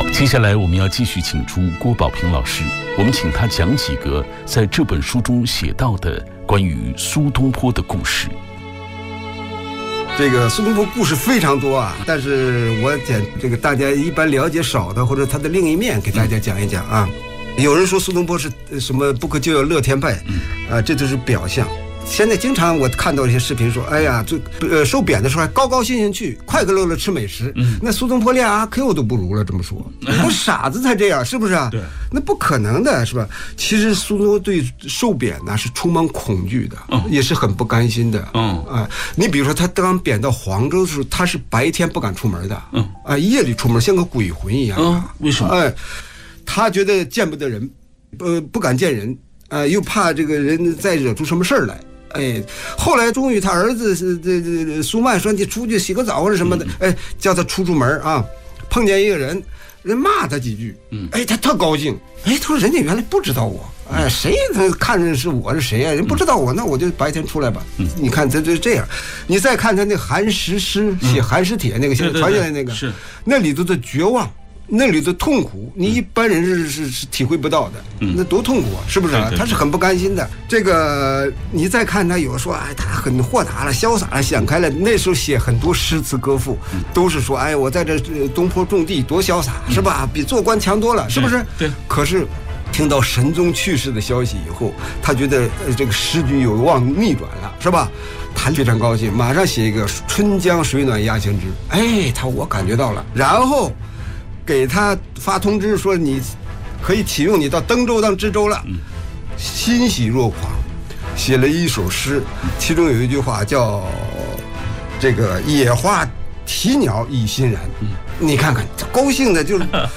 接下来我们要继续请出郭宝平老师，我们请他讲几个在这本书中写到的关于苏东坡的故事。 这个苏东坡故事非常多啊，但是我讲这个大家一般了解少的，或者他的另一面给大家讲一讲啊。有人说苏东坡是什么不可救药乐天派，这就是表象。现在经常我看到一些视频说，哎呀，受贬的时候还高高兴兴去，快快乐乐吃美食。那苏东坡连阿 Q 都不如了，这么说，那傻子才这样，是不是啊？对，那不可能的，是吧？其实苏东坡对受贬呢是充满恐惧的，也是很不甘心的。你比如说他刚贬到黄州的时候，他是白天不敢出门的，夜里出门像个鬼魂一样。 为什么？ 他觉得见不得人，不敢见人，又怕这个人再惹出什么事儿来。后来终于他儿子是苏曼说你出去洗个澡或者什么的，叫他出门啊，碰见一个人骂他几句，他特高兴，他说人家原来不知道我，谁他看着是我是谁啊？人不知道我，那我就白天出来吧。你看这样，你再看他那寒食诗写寒食帖那个现在传下来那个，是那里头的绝望。那里的痛苦，你一般人是体会不到的，那多痛苦啊，是不是啊？他是很不甘心的。这个你再看他有说，他很豁达了、潇洒了、想开了。那时候写很多诗词歌赋，都是说，我在这东坡种地多潇洒，是吧？比做官强多了，是不是？对。可是听到神宗去世的消息以后，他觉得这个时局有望逆转了，是吧？他非常高兴，马上写一个“春江水暖鸭先知”。我感觉到了，然后给他发通知说你可以启用你到登州当知州了，欣喜若狂，写了一首诗，其中有一句话叫这个野花啼鸟已欣然。你看看高兴的就是